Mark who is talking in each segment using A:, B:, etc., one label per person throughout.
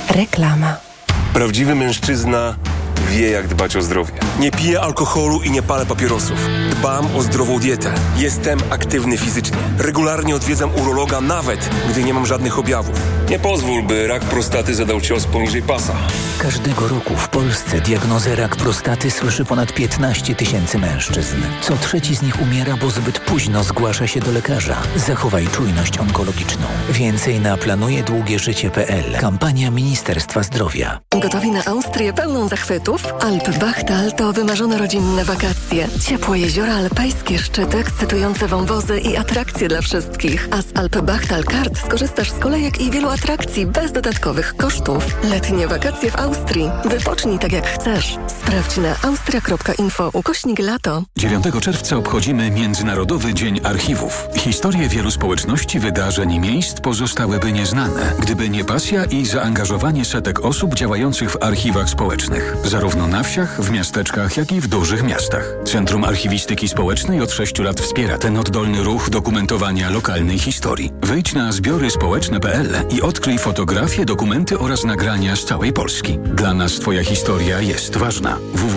A: Reklama.
B: Prawdziwy mężczyzna wie, jak dbać o zdrowie. Nie piję alkoholu i nie palę papierosów. Dbam o zdrową dietę. Jestem aktywny fizycznie. Regularnie odwiedzam urologa, nawet gdy nie mam żadnych objawów. Nie pozwól, by rak prostaty zadał cios poniżej pasa.
C: Każdego roku w Polsce diagnozę rak prostaty słyszy ponad 15 000 mężczyzn. Co trzeci z nich umiera, bo zbyt późno zgłasza się do lekarza. Zachowaj czujność onkologiczną. Więcej na planujedługieżycie.pl. Kampania Ministerstwa Zdrowia.
D: Gotowi na Austrię pełną zachwytów? Alpbachtal to wymarzone rodzinne wakacje. Ciepłe jeziora alpejskie, szczyty, ekscytujące wąwozy i atrakcje dla wszystkich. A z Alpbachtal Kart skorzystasz z kolejek i wielu atrakcji bez dodatkowych kosztów. Letnie wakacje w Austrii. Wypocznij tak jak chcesz. Sprawdź na austria.info/lato.
E: 9 czerwca obchodzimy Międzynarodowy Dzień Archiwów. Historie wielu społeczności, wydarzeń i miejsc pozostałyby nieznane, gdyby nie pasja i zaangażowanie setek osób działających w archiwach społecznych. Zarówno na wsiach, w miasteczkach, jak i w dużych miastach. Centrum Archiwistyki Społecznej od 6 lat wspiera ten oddolny ruch dokumentowania lokalnej historii. Wejdź na zbioryspołeczne.pl i odkryj fotografie, dokumenty oraz nagrania z całej Polski. Dla nas Twoja historia jest ważna.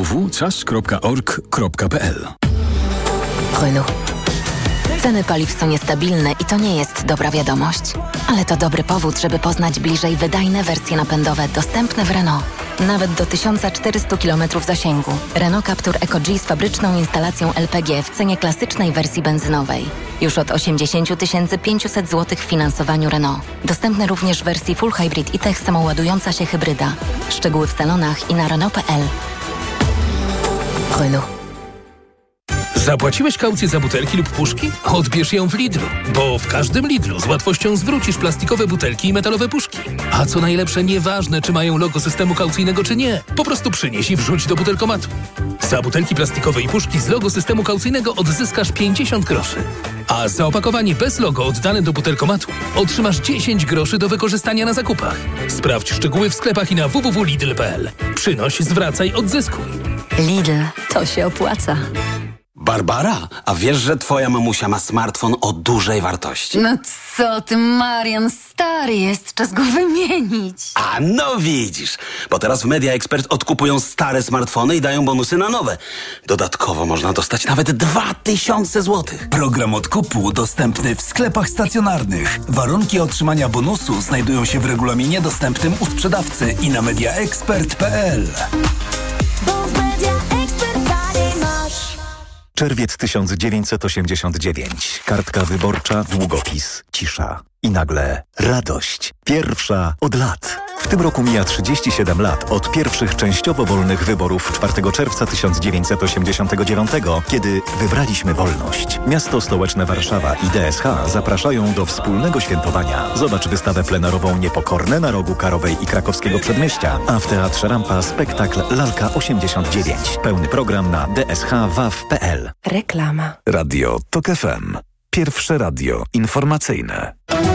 E: www.cas.org.pl.
F: Renault. Ceny paliw są niestabilne i to nie jest dobra wiadomość. Ale to dobry powód, żeby poznać bliżej wydajne wersje napędowe dostępne w Renault. Nawet do 1400 km zasięgu. Renault Captur Eco-G z fabryczną instalacją LPG w cenie klasycznej wersji benzynowej. Już od 80 500 zł w finansowaniu Renault. Dostępny również w wersji Full Hybrid i Tech samoładująca się hybryda. Szczegóły w salonach i na Renault.pl. Renault.
G: Zapłaciłeś kaucję za butelki lub puszki? Odbierz ją w Lidlu, bo w każdym Lidlu z łatwością zwrócisz plastikowe butelki i metalowe puszki. A co najlepsze, nieważne czy mają logo systemu kaucyjnego czy nie, po prostu przynieś i wrzuć do butelkomatu. Za butelki plastikowe i puszki z logo systemu kaucyjnego odzyskasz 50 groszy. A za opakowanie bez logo oddane do butelkomatu otrzymasz 10 groszy do wykorzystania na zakupach. Sprawdź szczegóły w sklepach i na www.lidl.pl. Przynoś, zwracaj, odzyskuj.
F: Lidl, to się opłaca.
H: Barbara, a wiesz, że twoja mamusia ma smartfon o dużej wartości?
I: No co ty, Marian, stary jest, czas go wymienić.
H: A no widzisz, bo teraz w Media Expert odkupują stare smartfony i dają bonusy na nowe. Dodatkowo można dostać nawet 2000 zł.
J: Program odkupu dostępny w sklepach stacjonarnych. Warunki otrzymania bonusu znajdują się w regulaminie dostępnym u sprzedawcy i na mediaexpert.pl.
K: Czerwiec 1989. Kartka wyborcza, długopis, cisza. I nagle radość. Pierwsza od lat. W tym roku mija 37 lat od pierwszych częściowo wolnych wyborów 4 czerwca 1989, kiedy wybraliśmy wolność. Miasto stołeczne Warszawa i DSH zapraszają do wspólnego świętowania. Zobacz wystawę plenarową Niepokorne na rogu Karowej i Krakowskiego Przedmieścia, a w Teatrze Rampa spektakl Lalka 89. Pełny program na dshwaw.pl.
A: Reklama.
K: Radio TOK FM. Pierwsze radio informacyjne.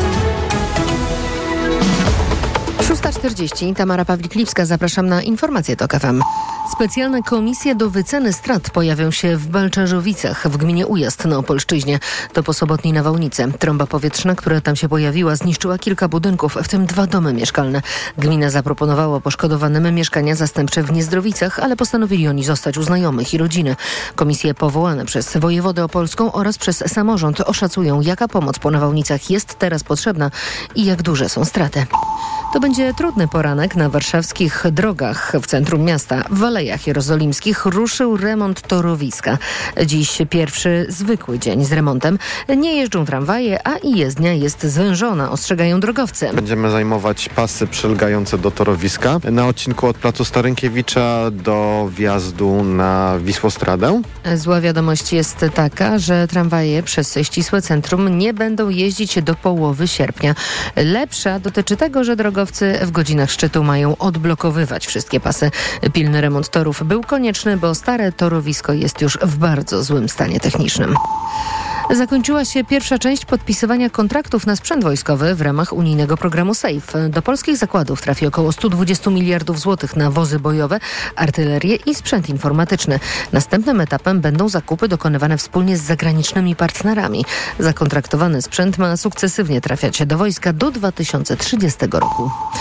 L: 6:40. Tamara Pawlik-Lipska. Zapraszam na informacje TOK FM. Specjalne komisje do wyceny strat pojawią się w Balczarzowicach w gminie Ujazd na Opolszczyźnie. To po sobotniej nawałnicy. Trąba powietrzna, która tam się pojawiła, zniszczyła kilka budynków, w tym 2 domy mieszkalne. Gmina zaproponowała poszkodowanym mieszkania zastępcze w Niezdrowicach, ale postanowili oni zostać u znajomych i rodziny. Komisje powołane przez wojewodę opolską oraz przez samorząd oszacują, jaka pomoc po nawałnicach jest teraz potrzebna i jak duże są straty. To będzie trudny poranek na warszawskich drogach w centrum miasta. W Alejach Jerozolimskich ruszył remont torowiska. Dziś pierwszy zwykły dzień z remontem. Nie jeżdżą tramwaje, a i jezdnia jest zwężona, ostrzegają drogowcy.
M: Będziemy zajmować pasy przylegające do torowiska na odcinku od placu Starynkiewicza do wjazdu na Wisłostradę.
L: Zła wiadomość jest taka, że tramwaje przez ścisłe centrum nie będą jeździć do połowy sierpnia. Lepsza dotyczy tego, że drogowcy w godzinach szczytu mają odblokowywać wszystkie pasy. Pilny remont torów był konieczny, bo stare torowisko jest już w bardzo złym stanie technicznym. Zakończyła się pierwsza część podpisywania kontraktów na sprzęt wojskowy w ramach unijnego programu SAFE. Do polskich zakładów trafi około 120 miliardów złotych na wozy bojowe, artylerię i sprzęt informatyczny. Następnym etapem będą zakupy dokonywane wspólnie z zagranicznymi partnerami. Zakontraktowany sprzęt ma sukcesywnie trafiać do wojska do 2030 roku.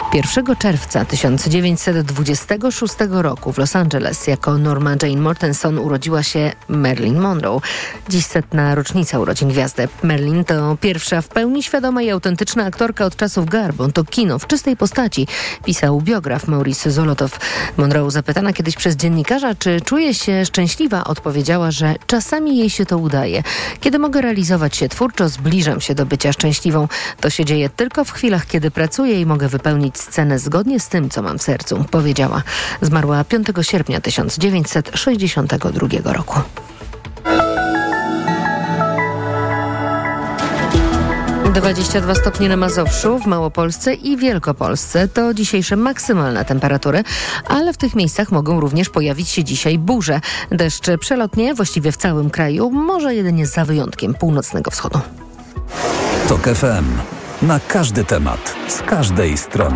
L: 1 czerwca 1926 roku w Los Angeles jako Norma Jane Mortenson urodziła się Marilyn Monroe. Dziś 100. rocznica urodzin gwiazdy. Marilyn to pierwsza w pełni świadoma i autentyczna aktorka od czasów Garbon. To kino w czystej postaci, pisał biograf Maurice Zolotow. Monroe, zapytana kiedyś przez dziennikarza, czy czuje się szczęśliwa, odpowiedziała, że czasami jej się to udaje. Kiedy mogę realizować się twórczo, zbliżam się do bycia szczęśliwą. To się dzieje tylko w chwilach, kiedy pracuję i mogę wypełnić scenę zgodnie z tym, co mam w sercu, powiedziała. Zmarła 5 sierpnia 1962 roku. - 22 stopnie na Mazowszu, w Małopolsce i Wielkopolsce to dzisiejsze maksymalne temperatury, ale w tych miejscach mogą również pojawić się dzisiaj burze. Deszcz przelotnie właściwie w całym kraju, może jedynie za wyjątkiem północnego wschodu.
J: TOK FM. Na każdy temat, z każdej strony.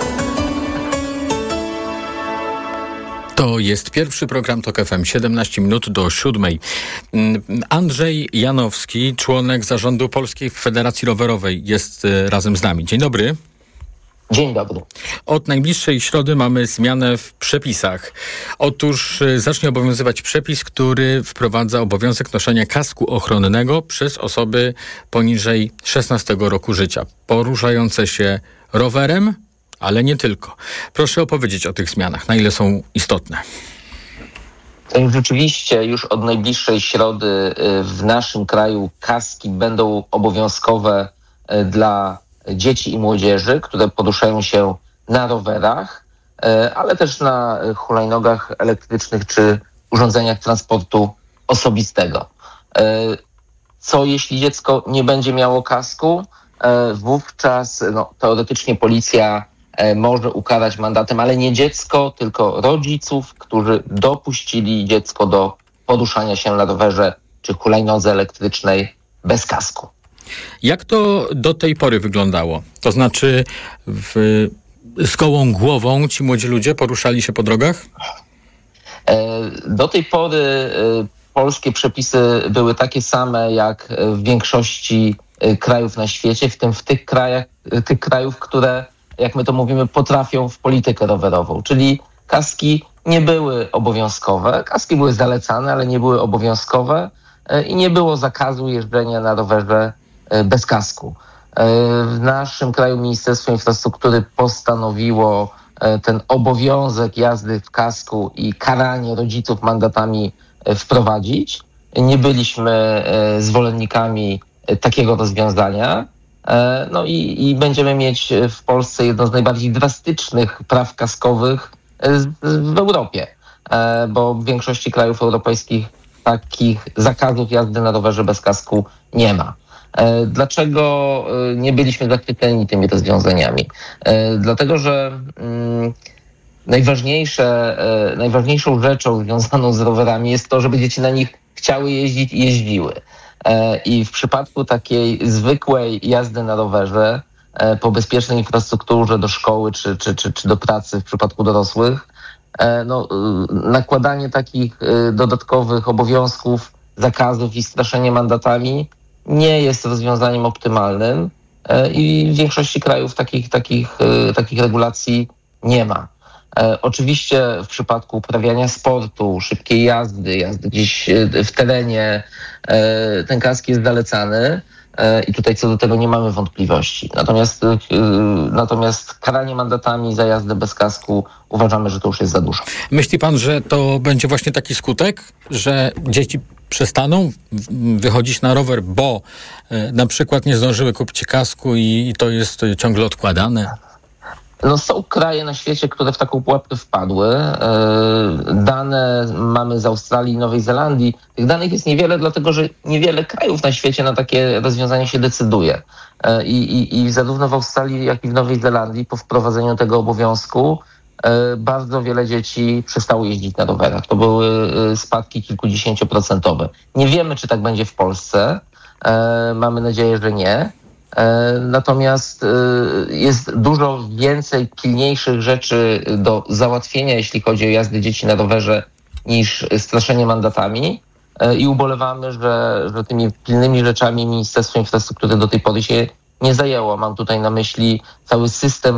A: To jest pierwszy program TOK FM, 17 minut do 7. Andrzej Janowski, członek zarządu Polskiej Federacji Rowerowej, jest razem z nami. Dzień dobry.
N: Dzień dobry.
A: Od najbliższej środy mamy zmianę w przepisach. Otóż zacznie obowiązywać przepis, który wprowadza obowiązek noszenia kasku ochronnego przez osoby poniżej 16 roku życia, poruszające się rowerem, ale nie tylko. Proszę opowiedzieć o tych zmianach, na ile są istotne.
N: Rzeczywiście już od najbliższej środy w naszym kraju kaski będą obowiązkowe dla dzieci i młodzieży, które poruszają się na rowerach, ale też na hulajnogach elektrycznych czy urządzeniach transportu osobistego. Co jeśli dziecko nie będzie miało kasku? Wówczas teoretycznie policja może ukarać mandatem, ale nie dziecko, tylko rodziców, którzy dopuścili dziecko do poruszania się na rowerze czy hulajnodze elektrycznej bez kasku.
A: Jak to do tej pory wyglądało? To znaczy z gołą głową ci młodzi ludzie poruszali się po drogach?
N: Do tej pory polskie przepisy były takie same jak w większości krajów na świecie, w tym w tych krajów, które, jak my to mówimy, potrafią w politykę rowerową. Czyli kaski nie były obowiązkowe. Kaski były zalecane, ale nie były obowiązkowe i nie było zakazu jeżdżenia na rowerze bez kasku. W naszym kraju Ministerstwo Infrastruktury postanowiło ten obowiązek jazdy w kasku i karanie rodziców mandatami wprowadzić. Nie byliśmy zwolennikami takiego rozwiązania. No i będziemy mieć w Polsce jedno z najbardziej drastycznych praw kaskowych w Europie, bo w większości krajów europejskich takich zakazów jazdy na rowerze bez kasku nie ma. Dlaczego nie byliśmy zachwyceni tymi rozwiązaniami? Dlatego, że najważniejszą rzeczą związaną z rowerami jest to, żeby dzieci na nich chciały jeździć i jeździły. I w przypadku takiej zwykłej jazdy na rowerze po bezpiecznej infrastrukturze do szkoły czy do pracy w przypadku dorosłych, nakładanie takich dodatkowych obowiązków, zakazów i straszenie mandatami nie jest rozwiązaniem optymalnym i w większości krajów takich regulacji nie ma. Oczywiście w przypadku uprawiania sportu, szybkiej jazdy gdzieś w terenie, ten kask jest zalecany i tutaj co do tego nie mamy wątpliwości. Natomiast karanie mandatami za jazdę bez kasku uważamy, że to już jest za dużo.
A: Myśli pan, że to będzie właśnie taki skutek, że dzieci przestaną wychodzić na rower, bo na przykład nie zdążyły kupić kasku i to jest ciągle odkładane?
N: Są kraje na świecie, które w taką pułapkę wpadły. Dane mamy z Australii i Nowej Zelandii. Tych danych jest niewiele, dlatego że niewiele krajów na świecie na takie rozwiązanie się decyduje. I zarówno w Australii, jak i w Nowej Zelandii po wprowadzeniu tego obowiązku bardzo wiele dzieci przestało jeździć na rowerach. To były spadki kilkudziesięcioprocentowe. Nie wiemy, czy tak będzie w Polsce. Mamy nadzieję, że nie. Natomiast jest dużo więcej pilniejszych rzeczy do załatwienia, jeśli chodzi o jazdę dzieci na rowerze, niż straszenie mandatami i ubolewamy, że tymi pilnymi rzeczami Ministerstwo Infrastruktury do tej pory się nie zajęło. Mam tutaj na myśli cały system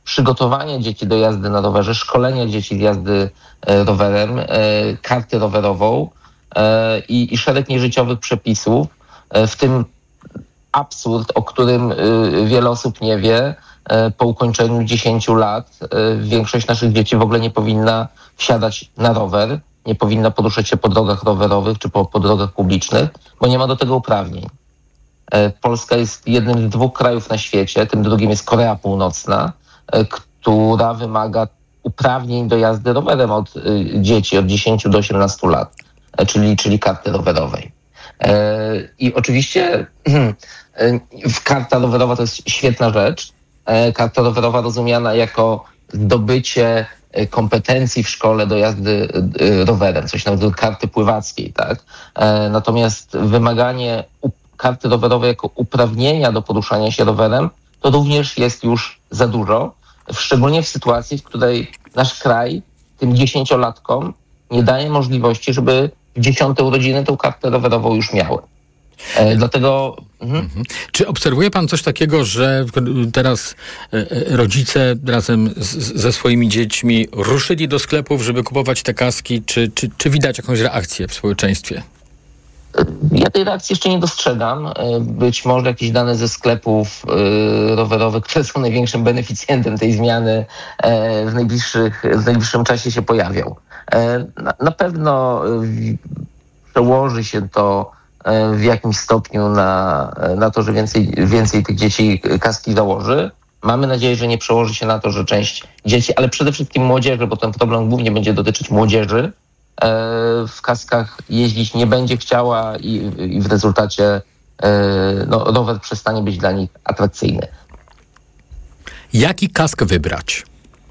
N: przygotowania dzieci do jazdy na rowerze, szkolenia dzieci z jazdy rowerem, kartę rowerową i szereg nieżyciowych przepisów, w tym absurd, o którym wiele osób nie wie. Po ukończeniu 10 lat większość naszych dzieci w ogóle nie powinna wsiadać na rower, nie powinna poruszać się po drogach rowerowych czy po drogach publicznych, bo nie ma do tego uprawnień. Polska jest jednym z 2 krajów na świecie, tym drugim jest Korea Północna, która wymaga uprawnień do jazdy rowerem od dzieci od 10 do 18 lat, czyli karty rowerowej. I oczywiście karta rowerowa to jest świetna rzecz. Karta rowerowa rozumiana jako zdobycie kompetencji w szkole do jazdy rowerem, coś na wzór karty pływackiej, tak? Natomiast wymaganie karty rowerowej jako uprawnienia do poruszania się rowerem to również jest już za dużo, szczególnie w sytuacji, w której nasz kraj tym 10-latkom nie daje możliwości, żeby w 10. urodziny tą kartę rowerową już miały. Dlatego...
A: Czy obserwuje pan coś takiego, że teraz rodzice razem ze swoimi dziećmi ruszyli do sklepów, żeby kupować te kaski? Czy widać jakąś reakcję w społeczeństwie?
N: Ja tej reakcji jeszcze nie dostrzegam. Być może jakieś dane ze sklepów rowerowych, które są największym beneficjentem tej zmiany, w najbliższym czasie się pojawią. Na pewno przełoży się to w jakimś stopniu na to, że więcej tych dzieci kaski założy. Mamy nadzieję, że nie przełoży się na to, że część dzieci, ale przede wszystkim młodzieży, bo ten problem głównie będzie dotyczyć młodzieży, w kaskach jeździć nie będzie chciała i w rezultacie rower przestanie być dla nich atrakcyjny.
A: Jaki kask wybrać?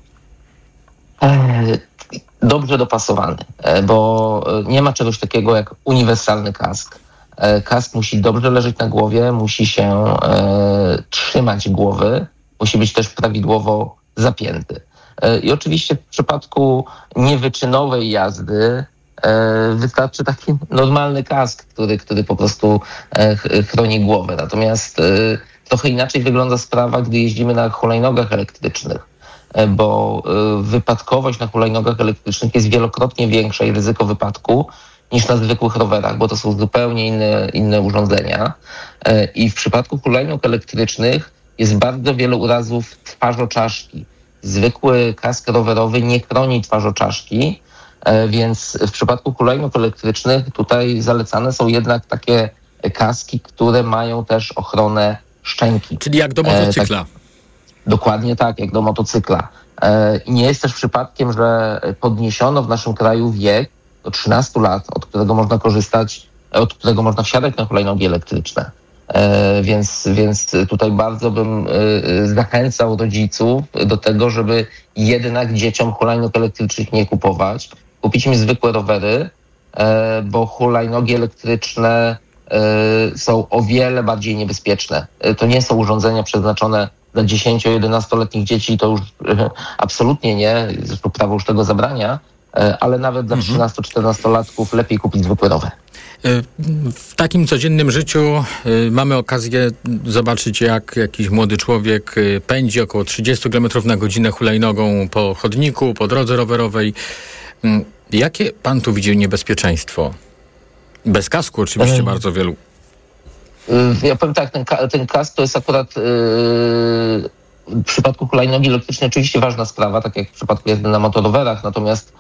N: Dobrze dopasowany, bo nie ma czegoś takiego jak uniwersalny kask. Kask musi dobrze leżeć na głowie, musi się trzymać głowy, musi być też prawidłowo zapięty. I oczywiście w przypadku niewyczynowej jazdy wystarczy taki normalny kask, który po prostu chroni głowę. Natomiast trochę inaczej wygląda sprawa, gdy jeździmy na hulajnogach elektrycznych, bo wypadkowość na hulajnogach elektrycznych jest wielokrotnie większa i ryzyko wypadku niż na zwykłych rowerach, bo to są zupełnie inne urządzenia. I w przypadku hulajnóg elektrycznych jest bardzo wiele urazów twarzoczaszki. Zwykły kask rowerowy nie chroni twarzoczaszki, więc w przypadku hulajnóg elektrycznych tutaj zalecane są jednak takie kaski, które mają też ochronę szczęki.
A: Czyli jak do motocykla.
N: Dokładnie tak, jak do motocykla. Nie jest też przypadkiem, że podniesiono w naszym kraju wiek do 13 lat, od którego można korzystać, od którego można wsiadać na hulajnogi elektryczne. Więc tutaj bardzo bym zachęcał rodziców do tego, żeby jednak dzieciom hulajnóg elektrycznych nie kupować. Kupić im zwykłe rowery, bo hulajnogi elektryczne są o wiele bardziej niebezpieczne. To nie są urządzenia przeznaczone dla 10-11-letnich dzieci, to już absolutnie nie, zresztą prawo już tego zabrania, ale nawet dla 13-14-latków lepiej kupić zwykły rower.
A: W takim codziennym życiu mamy okazję zobaczyć, jak jakiś młody człowiek pędzi około 30 km na godzinę hulajnogą po chodniku, po drodze rowerowej. Jakie pan tu widzi niebezpieczeństwo? Bez kasku oczywiście bardzo wielu.
N: Ja powiem tak, ten kask to jest akurat w przypadku hulajnogi elektrycznej oczywiście ważna sprawa, tak jak w przypadku jazdy na motorowerach, natomiast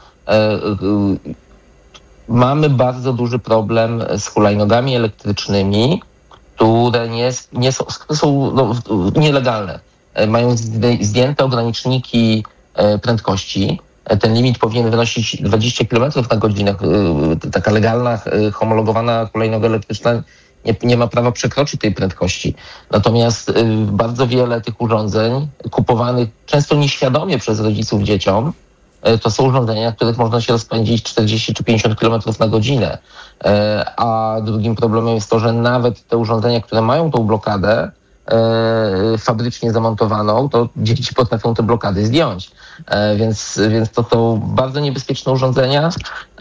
N: mamy bardzo duży problem z hulajnogami elektrycznymi, które są nielegalne. Mają zdjęte ograniczniki prędkości. Ten limit powinien wynosić 20 km na godzinę. Taka legalna, homologowana hulajnoga elektryczna nie ma prawa przekroczyć tej prędkości. Natomiast bardzo wiele tych urządzeń kupowanych często nieświadomie przez rodziców dzieciom, to są urządzenia, na których można się rozpędzić 40 czy 50 km na godzinę. A drugim problemem jest to, że nawet te urządzenia, które mają tą blokadę fabrycznie zamontowaną, to dzieci potrafią te blokady zdjąć. Więc to są bardzo niebezpieczne urządzenia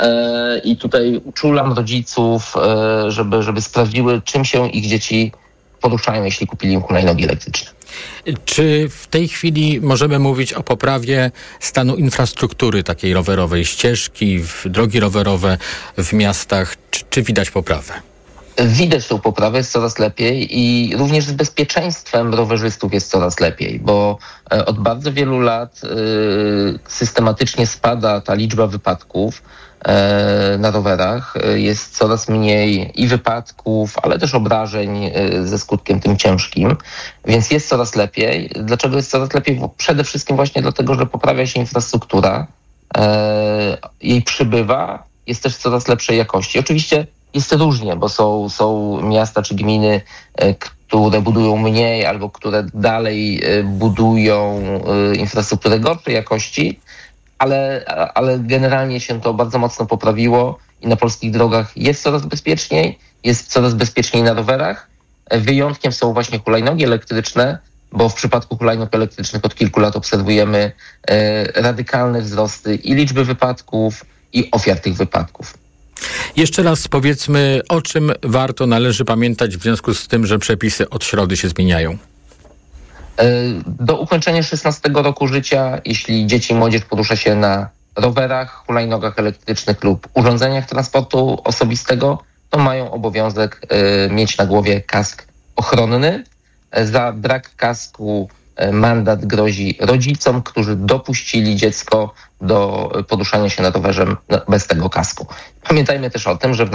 N: i tutaj uczulam rodziców, żeby sprawdziły, czym się ich dzieci poruszają, jeśli kupili im hulajnogi elektryczne.
A: Czy w tej chwili możemy mówić o poprawie stanu infrastruktury takiej rowerowej, ścieżki, drogi rowerowe w miastach? Czy widać poprawę?
N: Widać tą poprawę, jest coraz lepiej i również z bezpieczeństwem rowerzystów jest coraz lepiej, bo od bardzo wielu lat systematycznie spada ta liczba wypadków na rowerach. Jest coraz mniej i wypadków, ale też obrażeń ze skutkiem tym ciężkim, więc jest coraz lepiej. Dlaczego jest coraz lepiej? Przede wszystkim właśnie dlatego, że poprawia się infrastruktura, jej przybywa, jest też coraz lepszej jakości. Oczywiście jest różnie, bo są miasta czy gminy, które budują mniej albo które dalej budują infrastrukturę gorszej jakości, ale generalnie się to bardzo mocno poprawiło i na polskich drogach jest coraz bezpieczniej, jest coraz bezpieczniej na rowerach. Wyjątkiem są właśnie hulajnogi elektryczne, bo w przypadku hulajnóg elektrycznych od kilku lat obserwujemy radykalne wzrosty i liczby wypadków, i ofiar tych wypadków.
A: Jeszcze raz powiedzmy, o czym należy pamiętać w związku z tym, że przepisy od środy się zmieniają.
N: Do ukończenia 16 roku życia, jeśli dzieci i młodzież porusza się na rowerach, hulajnogach elektrycznych lub urządzeniach transportu osobistego, to mają obowiązek mieć na głowie kask ochronny. Za brak kasku mandat grozi rodzicom, którzy dopuścili dziecko do poruszania się na rowerze bez tego kasku. Pamiętajmy też o tym, że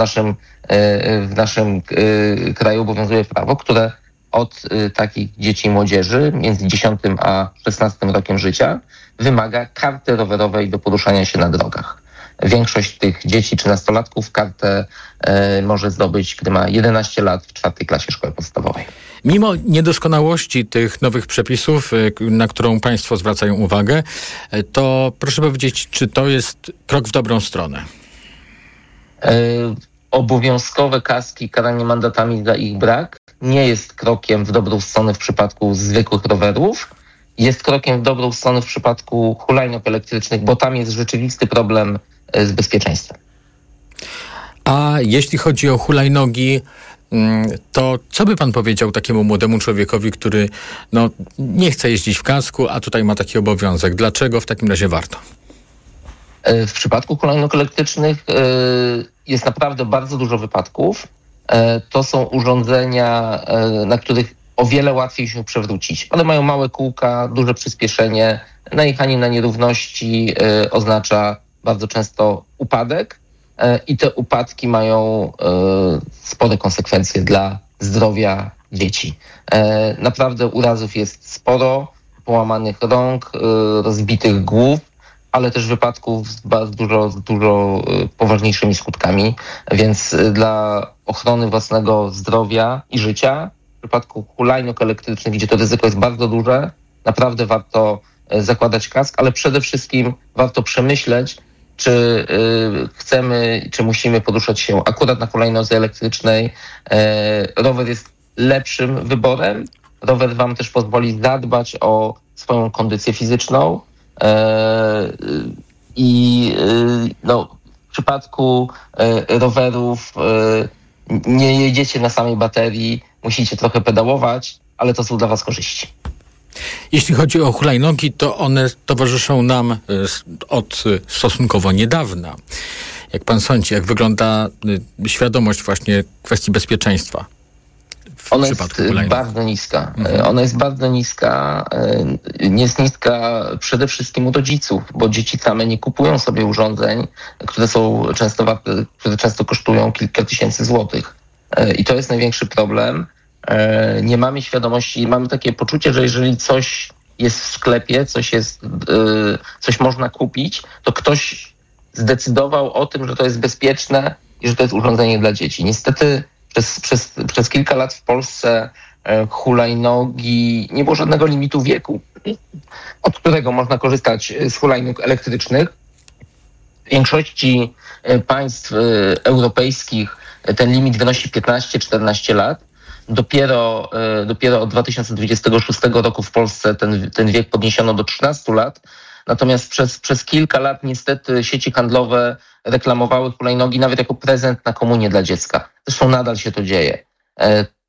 N: w naszym kraju obowiązuje prawo, które od takich dzieci i młodzieży między 10 a 16 rokiem życia wymaga karty rowerowej do poruszania się na drogach. Większość tych dzieci czy nastolatków kartę może zdobyć, gdy ma 11 lat w 4. klasie szkoły podstawowej.
A: Mimo niedoskonałości tych nowych przepisów, na którą państwo zwracają uwagę, to proszę powiedzieć, czy to jest krok w dobrą stronę?
N: Obowiązkowe kaski, karanie mandatami za ich brak nie jest krokiem w dobrą stronę w przypadku zwykłych rowerów. Jest krokiem w dobrą stronę w przypadku hulajnóg elektrycznych, bo tam jest rzeczywisty problem z bezpieczeństwem.
A: A jeśli chodzi o hulajnogi, to co by pan powiedział takiemu młodemu człowiekowi, który nie chce jeździć w kasku, a tutaj ma taki obowiązek? Dlaczego w takim razie warto?
N: W przypadku hulajnóg elektrycznych jest naprawdę bardzo dużo wypadków. To są urządzenia, na których o wiele łatwiej się przewrócić. One mają małe kółka, duże przyspieszenie. Najechanie na nierówności oznacza bardzo często upadek i te upadki mają spore konsekwencje dla zdrowia dzieci. Naprawdę urazów jest sporo, połamanych rąk, rozbitych głów, ale też wypadków z dużo poważniejszymi skutkami, więc dla ochrony własnego zdrowia i życia w przypadku hulajnóg elektrycznych, gdzie to ryzyko jest bardzo duże, naprawdę warto zakładać kask, ale przede wszystkim warto przemyśleć, czy chcemy, czy musimy poruszać się akurat na hulajnodze elektrycznej. Rower jest lepszym wyborem. Rower wam też pozwoli zadbać o swoją kondycję fizyczną. W przypadku rowerów nie jedziecie na samej baterii, musicie trochę pedałować, ale to są dla was korzyści.
A: Jeśli chodzi o hulajnogi, to one towarzyszą nam od stosunkowo niedawna. Jak pan sądzi, jak wygląda świadomość właśnie kwestii bezpieczeństwa?
N: Ona jest bardzo niska. Ona jest bardzo niska. Jest niska przede wszystkim u rodziców, bo dzieci same nie kupują sobie urządzeń, które są często warte, które często kosztują kilka tysięcy złotych. I to jest największy problem. Nie mamy świadomości, mamy takie poczucie, że jeżeli coś jest w sklepie, coś można kupić, to ktoś zdecydował o tym, że to jest bezpieczne i że to jest urządzenie dla dzieci. Niestety przez kilka lat w Polsce hulajnogi, nie było żadnego limitu wieku, od którego można korzystać z hulajnóg elektrycznych. W większości państw europejskich ten limit wynosi 15-14 lat. Dopiero od 2026 roku w Polsce ten wiek podniesiono do 13 lat. Natomiast przez kilka lat niestety sieci handlowe reklamowały hulajnogi nawet jako prezent na komunię dla dziecka. Zresztą nadal się to dzieje.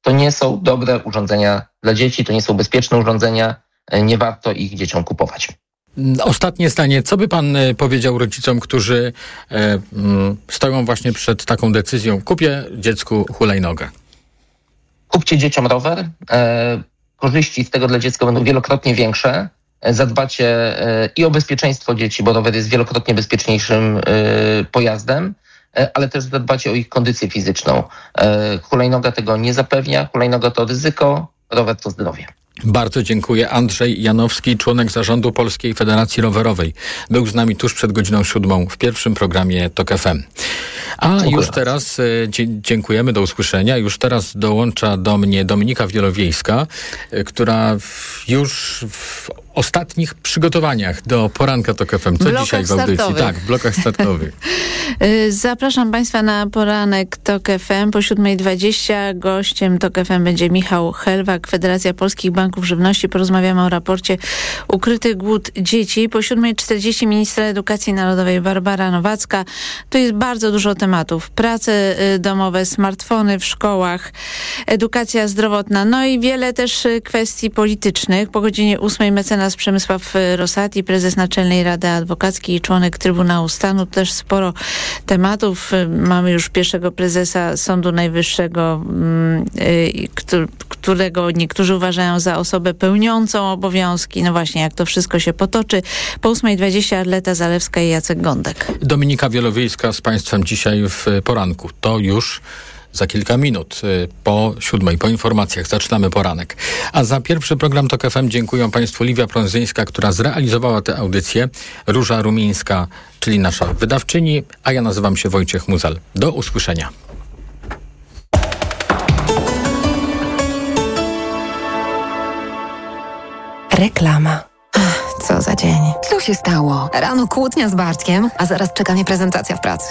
N: to nie są dobre urządzenia dla dzieci, to nie są bezpieczne urządzenia, nie warto ich dzieciom kupować.
A: Ostatnie zdanie. Co by pan powiedział rodzicom, którzy stoją właśnie przed taką decyzją? Kupię dziecku hulajnogę.
N: Kupcie dzieciom rower. Korzyści z tego dla dziecka będą wielokrotnie większe. Zadbacie i o bezpieczeństwo dzieci, bo rower jest wielokrotnie bezpieczniejszym pojazdem, ale też zadbacie o ich kondycję fizyczną. Hulajnoga tego nie zapewnia. Hulajnoga to ryzyko, rower to zdrowie. Bardzo dziękuję. Andrzej Janowski, członek zarządu Polskiej Federacji Rowerowej. Był z nami tuż przed godziną 7 w pierwszym programie TOK FM. Już teraz dziękujemy, do usłyszenia. Już teraz dołącza do mnie Dominika Wielowiejska, która już w ostatnich przygotowaniach do poranka TOK FM. Co dzisiaj w audycji?
O: Startowych.
A: Tak, w blokach startowych.
O: Zapraszam Państwa na poranek TOK FM po 7:20. Gościem TOK FM będzie Michał Helwak, Federacja Polskich Banków Żywności. Porozmawiamy o raporcie Ukryty głód dzieci. Po 7:40 ministra edukacji narodowej Barbara Nowacka. To jest bardzo dużo tematów. Prace domowe, smartfony w szkołach, edukacja zdrowotna, no i wiele też kwestii politycznych. Po godzinie 8 mecenas Przemysław Rosati, prezes Naczelnej Rady Adwokackiej i członek Trybunału Stanu. Też sporo tematów. Mamy już pierwszego prezesa Sądu Najwyższego, którego niektórzy uważają za osobę pełniącą obowiązki. No właśnie, jak to wszystko się potoczy. Po 8:20 Arleta Zalewska i Jacek Gądek.
A: Dominika Wielowiejska z Państwem dzisiaj w poranku. To już za kilka minut po 7, po informacjach zaczynamy poranek. A za pierwszy program TOK FM dziękuję Państwu Liwia Prądzyńska, która zrealizowała tę audycję, Róża Rumińska, czyli nasza wydawczyni, a ja nazywam się Wojciech Muzal. Do usłyszenia.
P: Reklama. Co za dzień.
Q: Co się stało? Rano kłótnia z Bartkiem, a zaraz czeka mnie prezentacja w pracy.